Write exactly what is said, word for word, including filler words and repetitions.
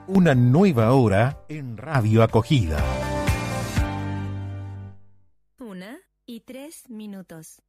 Una nueva hora en Radio Acogida. Una y tres minutos.